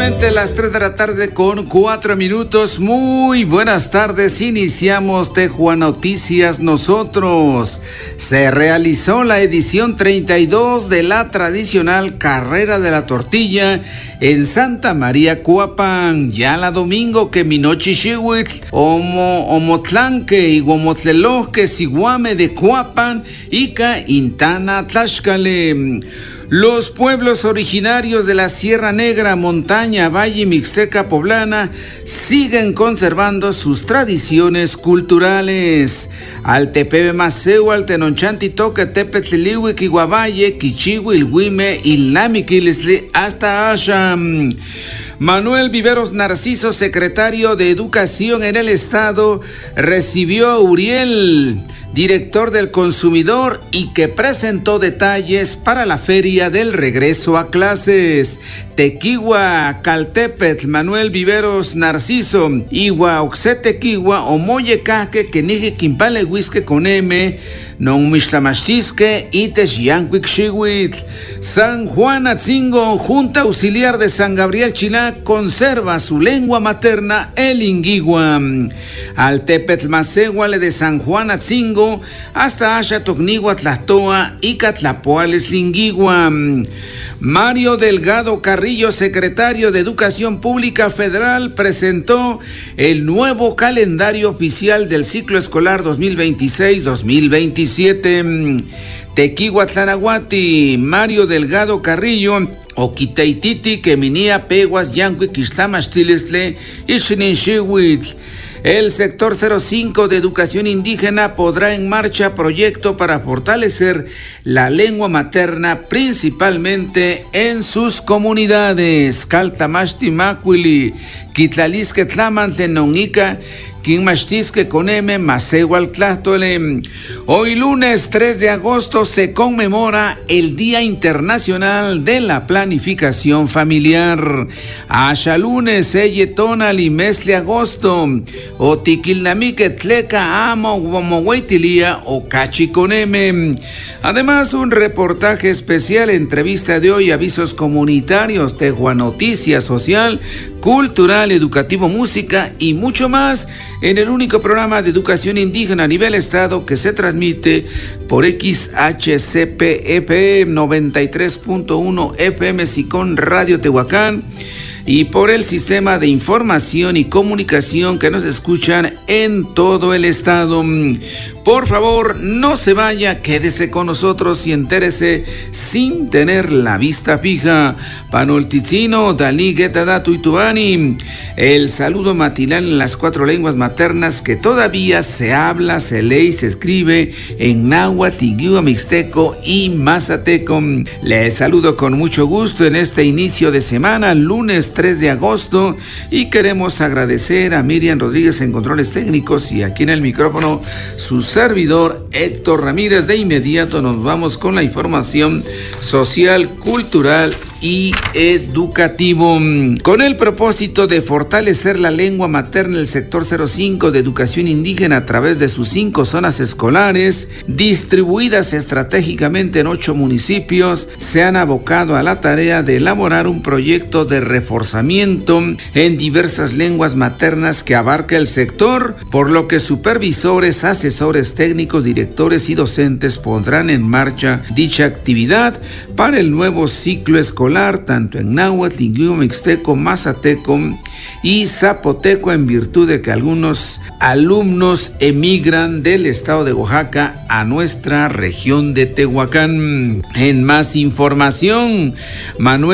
Exactamente las 3 de la tarde con 4 minutos. Muy buenas tardes. Iniciamos Tejuan Noticias nosotros. Se realizó la edición 32 de la tradicional Carrera de la Tortilla en Santa María, Cuapan. Ya la domingo que Minochichihuitl, Omotlanque y Guamotleloque, Siguame de Cuapan, Ica, Intana, Tlaxcale. Los pueblos originarios de la Sierra Negra, Montaña, Valle Mixteca Poblana siguen conservando sus tradiciones culturales. Altepebe Maceo, Altenonchanti, Toque, Tepetliwi, Kiguavalle, Kichiwi, Ilhuime, Ilnamiquilisli, hasta Asham. Manuel Viveros Narciso, secretario de Educación en el Estado, recibió a Uriel, director del consumidor, y que presentó detalles para la feria del regreso a clases. Tequigua, Caltepetl, Manuel Viveros Narciso, Igua, Oxetequigua, Omoye Caque, Kenige Quimpale Huisque con M, Non Mixtlamachtisque y Texiancuic Xihuitl. San Juan Atzingo, Junta Auxiliar de San Gabriel Chilá, conserva su lengua materna, el Inguigua. Altepetl Macehuale de San Juan Atzingo, hasta Asha Tocnigua Tlatoa y Catlapoales Lingigua. Mario Delgado Carrillo, secretario de Educación Pública Federal, presentó el nuevo calendario oficial del ciclo escolar 2026-2027. Tequihuatlanahuati, Mario Delgado Carrillo, Oquiteititi, Queminía, Peguas, Yanqui, Quixtlamachtilestle y Xininshihuitl. El sector 05 de educación indígena podrá en marcha proyecto para fortalecer la lengua materna, principalmente en sus comunidades. Caltamashti Macuili, Quitlalisque Tlamantle Nonica, Quinmachtisque con M, Macehualtlastole. Hoy lunes 3 de agosto se conmemora el Día Internacional de la Planificación Familiar. Asha lunes, Eyetona, Limesle agosto, o Tiquilnamique Tleca, Amo, Guamohueitilia, o Cachi con M. Además, un reportaje especial, entrevista de hoy, avisos comunitarios, Tejuan Noticias, social, cultural, educativo, música y mucho más en el único programa de educación indígena a nivel estado que se transmite por XHCP FM 93.1 FM Sicón Radio Tehuacán y por el sistema de información y comunicación que nos escuchan en todo el estado. Por favor, no se vaya, quédese con nosotros y entérese sin tener la vista fija. Panolticino, Dalí, Guetada, Tuitubani. El saludo matinal en las 4 lenguas maternas que todavía se habla, se lee y se escribe en náhuatl, iguá, mixteco y mazateco. Les saludo con mucho gusto en este inicio de semana, lunes 3 de agosto, y queremos agradecer a Miriam Rodríguez en controles técnicos y aquí en el micrófono su servidor Héctor Ramírez. De inmediato nos vamos con la información social, cultural y educativo. Con el propósito de fortalecer la lengua materna, el sector 05 de educación indígena a través de sus 5 zonas escolares distribuidas estratégicamente en 8 municipios, se han abocado a la tarea de elaborar un proyecto de reforzamiento en diversas lenguas maternas que abarca el sector, por lo que supervisores, asesores técnicos, directores y docentes pondrán en marcha dicha actividad para el nuevo ciclo escolar, tanto en náhuatl, iguá, mixteco, mazateco y zapoteco, en virtud de que algunos alumnos emigran del estado de Oaxaca a nuestra región de Tehuacán. En más información, Manuel